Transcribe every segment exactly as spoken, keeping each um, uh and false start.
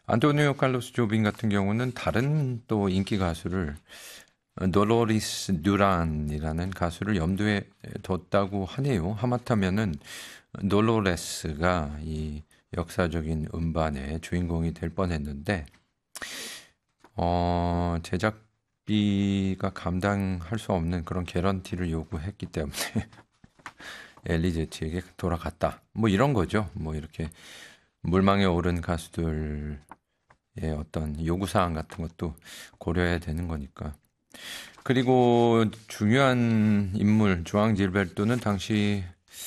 안토니오 칼로스 조빈 같은 경우는 다른 또 인기 가수를 돌로리스 듀란이라는 가수를 염두에 뒀다고 하네요. 하마터면은 돌로레스가 이 역사적인 음반의 주인공이 될 뻔했는데 어, 제작비가 감당할 수 없는 그런 개런티를 요구했기 때문에 엘리제티에게 돌아갔다. 뭐 이런 거죠. 뭐 이렇게 물망에 오른 가수들의 어떤 요구사항 같은 것도 고려해야 되는 거니까. 그리고 중요한 인물 주앙 질베르토는 당시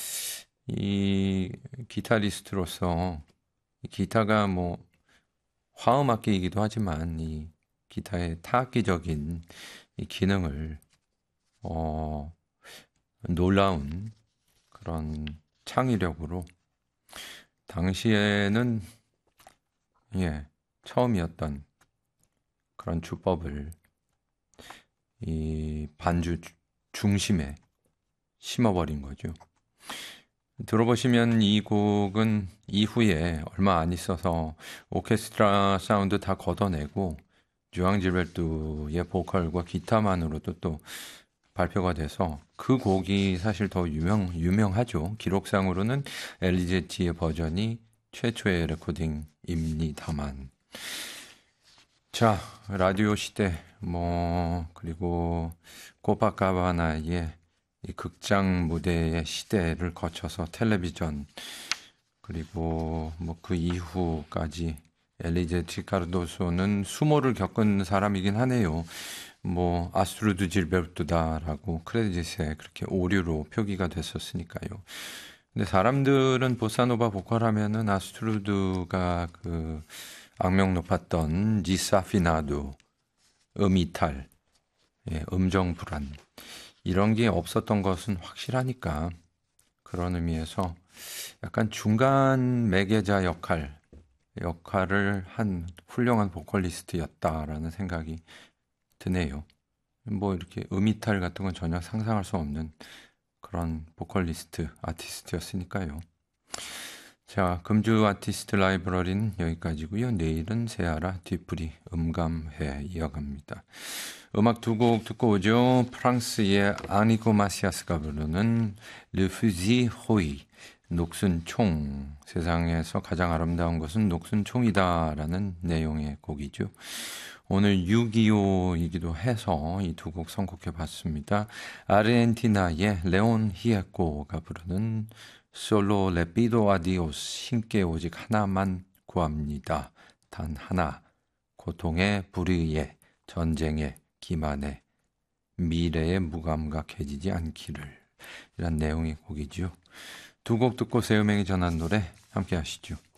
이 기타리스트로서 이 기타가 뭐 화음악기이기도 하지만 이 기타의 타악기적인 이 기능을 어 놀라운 그런 창의력으로 당시에는 예 처음이었던 그런 주법을 이 반주 중심에 심어버린 거죠. 들어보시면 이 곡은 이후에 얼마 안 있어서 오케스트라 사운드 다 걷어내고 주앙 질베르토의 보컬과 기타만으로도 또 발표가 돼서 그 곡이 사실 더 유명, 유명하죠. 기록상으로는 엘리제티의 버전이 최초의 레코딩입니다만. 자, 라디오 시대, 뭐, 그리고 코파카바나의 이 극장 무대의 시대를 거쳐서 텔레비전, 그리고 뭐 그 이후까지 엘리제티 카르도소는 수모를 겪은 사람이긴 하네요. 뭐 아스트루드 질베르토다라고 크레딧에 그렇게 오류로 표기가 됐었으니까요. 근데 사람들은 보사노바 보컬하면은 아스트루드가 그 악명 높았던 디사피나도, 음이탈, 예, 음정 불안 이런 게 없었던 것은 확실하니까 그런 의미에서 약간 중간 매개자 역할 역할을 한 훌륭한 보컬리스트였다라는 생각이 드네요. 뭐 이렇게 음이탈 같은 건 전혀 상상할 수 없는 그런 보컬리스트, 아티스트였으니까요. 자, 금주 아티스트 라이브러리는 여기까지고요. 내일은 세아라 뒤풀이 음감회 이어갑니다. 음악 두 곡 듣고 오죠. 프랑스의 아니코 마시아스가 부르는 Le Fusil Rouge, 녹슨총, 세상에서 가장 아름다운 것은 녹슨총이다라는 내용의 곡이죠. 오늘 육이오이기도 해서 이 두 곡 선곡해 봤습니다. 아르헨티나의 레온 히에코가 부르는 솔로 레피도 아디오스, 신께 오직 하나만 구합니다. 단 하나, 고통의 불의에, 전쟁의 기만에, 미래에 무감각해지지 않기를, 이란 내용의 곡이죠. 두 곡 듣고 새 음악이 전한 노래 함께 하시죠.